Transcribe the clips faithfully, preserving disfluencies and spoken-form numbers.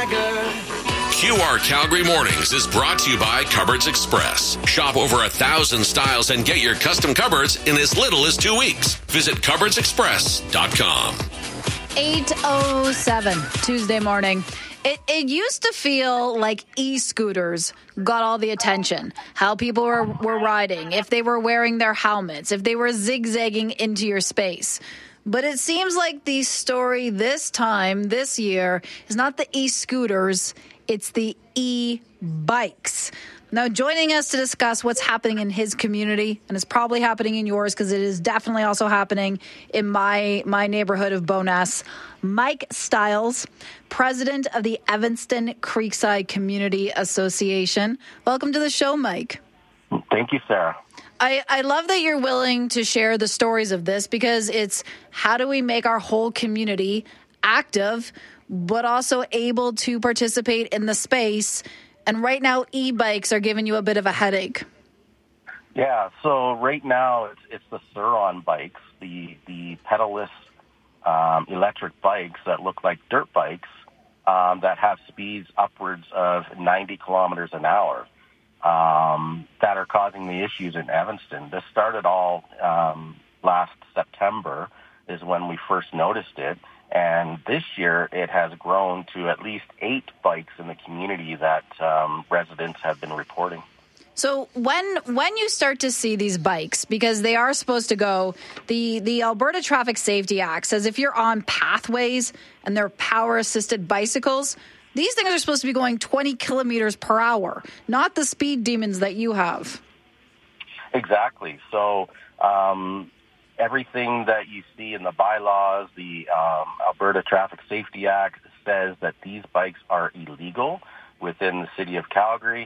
Q R Calgary Mornings is brought to you by Cupboards Express. Shop over a thousand styles and get your custom cupboards in as little as two weeks. Visit cupboards express dot com. eight oh seven, Tuesday morning. It, it used to feel like e-scooters got all the attention. How people were, were riding, if they were wearing their helmets, if they were zigzagging into your space. But it seems like the story this time, this year, is not the e-scooters, it's the e-bikes. Now, joining us to discuss what's happening in his community, and it's probably happening in yours because it is definitely also happening in my my neighborhood of Bowness, Mike Stiles, president of the Evanston Creekside Community Association. Welcome to the show, Mike. Thank you, Sarah. I, I love that you're willing to share the stories of this because it's how do we make our whole community active, but also able to participate in the space. And right now, e-bikes are giving you a bit of a headache. Yeah, so right now it's it's the Sur-On bikes, the the pedalless um, electric bikes that look like dirt bikes um, that have speeds upwards of ninety kilometers an hour um, that are causing the issues in Evanston. This started all um, last September is when we first noticed it. And this year, it has grown to at least eight bikes in the community that um, residents have been reporting. So when when you start to see these bikes, because they are supposed to go, the, the Alberta Traffic Safety Act says if you're on pathways and they're power-assisted bicycles, these things are supposed to be going twenty kilometers per hour, not the speed demons that you have. Exactly. So Um, everything that you see in the bylaws, the um, Alberta Traffic Safety Act says that these bikes are illegal within the city of Calgary,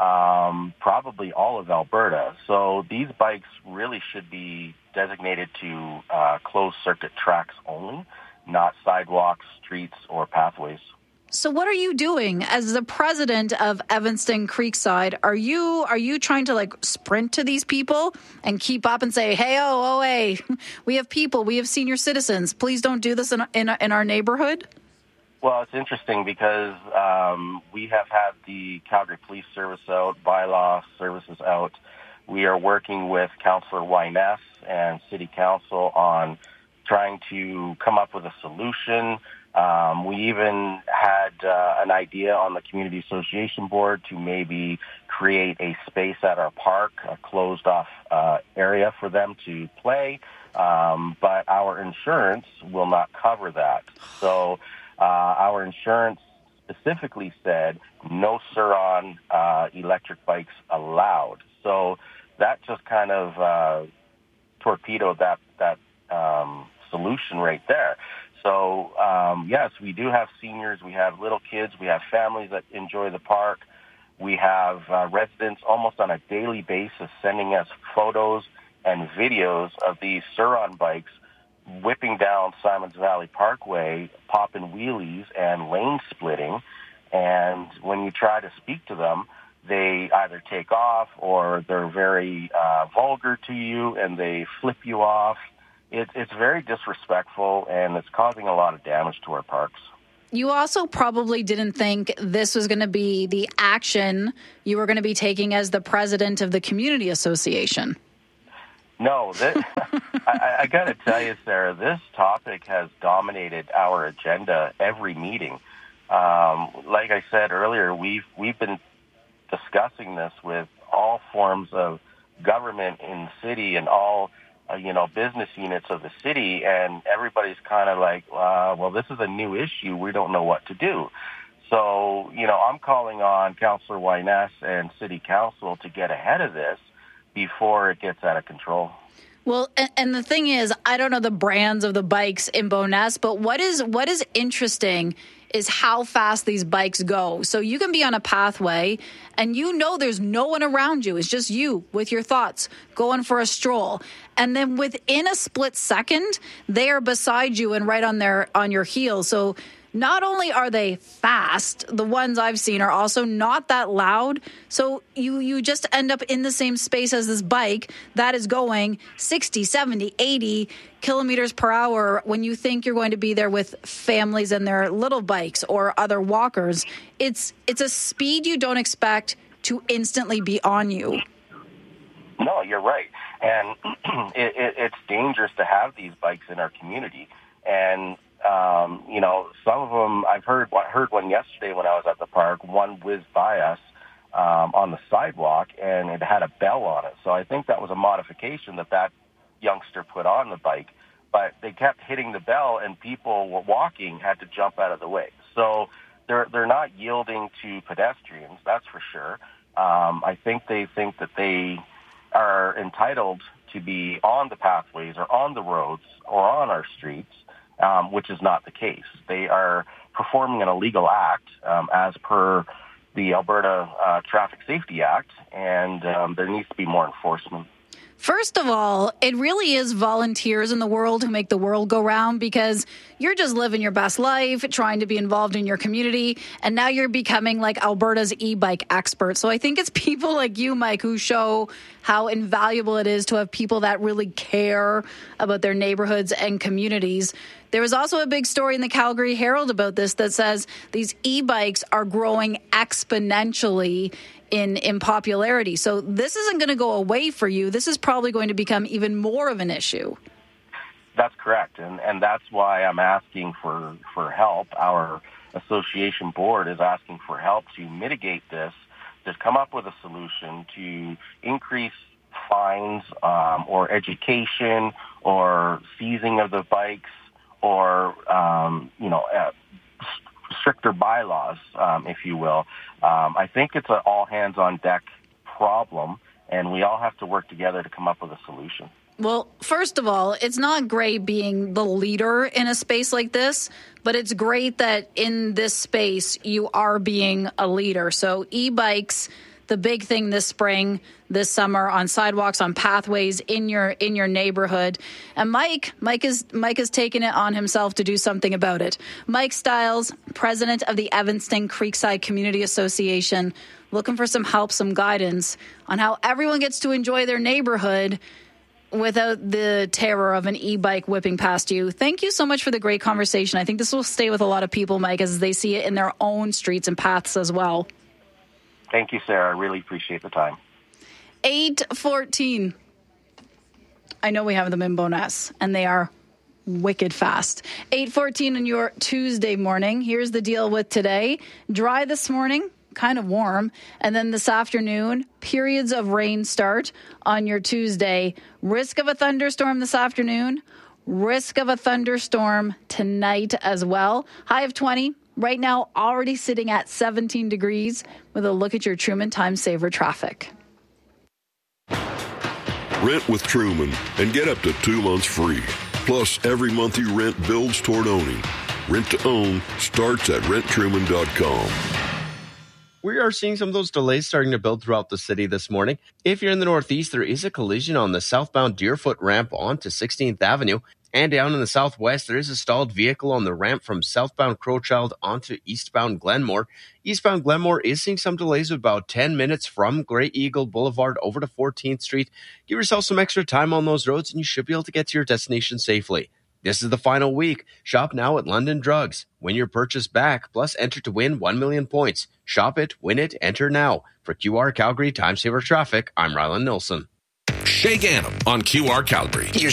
um, probably all of Alberta. So these bikes really should be designated to uh, closed circuit tracks only, not sidewalks, streets, or pathways. So what are you doing as the president of Evanston Creekside? Are you are you trying to like sprint to these people and keep up and say, hey, oh, oh, hey, we have people, we have senior citizens. Please don't do this in in, in our neighborhood? Well, it's interesting because um, we have had the Calgary Police Service out, bylaw services out. We are working with Councillor Wyness and City Council on trying to come up with a solution. Um, we even had uh, an idea on the Community Association Board to maybe create a space at our park, a closed-off uh, area for them to play, um, but our insurance will not cover that. So uh, our insurance specifically said no Sur-On uh, electric bikes allowed. So that just kind of uh, torpedoed that, that um, solution right there. So, um, yes, we do have seniors, we have little kids, we have families that enjoy the park. We have uh, residents almost on a daily basis sending us photos and videos of these Sur-On bikes whipping down Simons Valley Parkway, popping wheelies and lane splitting. And when you try to speak to them, they either take off or they're very uh, vulgar to you and they flip you off. It, it's very disrespectful, and it's causing a lot of damage to our parks. You also probably didn't think this was going to be the action you were going to be taking as the president of the community association. No, this, I, I got to tell you, Sarah, this topic has dominated our agenda every meeting. Um, like I said earlier, we've we've been discussing this with all forms of government in the city and all Uh, you know, business units of the city, and everybody's kind of like, uh, well, this is a new issue. We don't know what to do. So, you know, I'm calling on Councillor Wyness and City Council to get ahead of this before it gets out of control. Well, and, and the thing is, I don't know the brands of the bikes in Bowness, but what is what is interesting is how fast these bikes go. So you can be on a pathway and you know there's no one around you. It's just you with your thoughts going for a stroll. And then within a split second, they are beside you and right on their on your heels. So not only are they fast, the ones I've seen are also not that loud. So you, you just end up in the same space as this bike that is going sixty, seventy, eighty kilometers per hour when you think you're going to be there with families and their little bikes or other walkers. It's, it's a speed you don't expect to instantly be on you. No, you're right. And it, it, it's dangerous to have these bikes in our community. And Um, you know, some of them, I've heard, I heard one yesterday when I was at the park, one whizzed by us um, on the sidewalk, and it had a bell on it. So I think that was a modification that that youngster put on the bike. But they kept hitting the bell, and people were walking had to jump out of the way. So they're they're not yielding to pedestrians, that's for sure. Um, I think they think that they are entitled to be on the pathways or on the roads or on our streets. Um, which is not the case. They are performing an illegal act um, as per the Alberta uh, Traffic Safety Act, and um, there needs to be more enforcement. First of all, it really is volunteers in the world who make the world go round, because you're just living your best life, trying to be involved in your community, and now you're becoming like Alberta's e-bike expert. So I think it's people like you, Mike, who show how invaluable it is to have people that really care about their neighborhoods and communities. There was also a big story in the Calgary Herald about this that says these e-bikes are growing exponentially in, in popularity. So this isn't going to go away for you. This is probably going to become even more of an issue. That's correct. And, and that's why I'm asking for, for help. Our association board is asking for help to mitigate this, to come up with a solution to increase fines um, or education or seizing of the bikes, or, um, you know, uh, stricter bylaws, um, if you will. Um, I think it's an all-hands-on-deck problem, and we all have to work together to come up with a solution. Well, first of all, it's not great being the leader in a space like this, but it's great that in this space you are being a leader. So e-bikes, the big thing this spring, this summer, on sidewalks, on pathways in your in your neighborhood. And Mike, Mike is Mike has taken it on himself to do something about it. Mike Stiles, president of the Evanston Creekside Community Association, looking for some help, some guidance on how everyone gets to enjoy their neighborhood without the terror of an e-bike whipping past you. Thank you so much for the great conversation. I think this will stay with a lot of people, Mike, as they see it in their own streets and paths as well. Thank you, Sarah. I really appreciate the time. eight fourteen. I know we have them in Bowness, and they are wicked fast. eight fourteen on your Tuesday morning. Here's the deal with today. Dry this morning, kind of warm. And then this afternoon, periods of rain start on your Tuesday. Risk of a thunderstorm this afternoon. Risk of a thunderstorm tonight as well. High of twenty. Right now, already sitting at seventeen degrees with a look at your Truman Time Saver traffic. Rent with Truman and get up to two months free. Plus, every month you rent builds toward owning. Rent to own starts at rent truman dot com. We are seeing some of those delays starting to build throughout the city this morning. If you're in the Northeast, there is a collision on the southbound Deerfoot ramp onto sixteenth Avenue. And down in the Southwest, there is a stalled vehicle on the ramp from southbound Crowchild onto eastbound Glenmore. Eastbound Glenmore is seeing some delays of about ten minutes from Great Eagle Boulevard over to fourteenth Street. Give yourself some extra time on those roads and you should be able to get to your destination safely. This is the final week. Shop now at London Drugs. Win your purchase back, plus enter to win one million points. Shop it, win it, enter now. For Q R Calgary Time Saver Traffic, I'm Rylan Nilsson. Shay Gannam on Q R Calgary.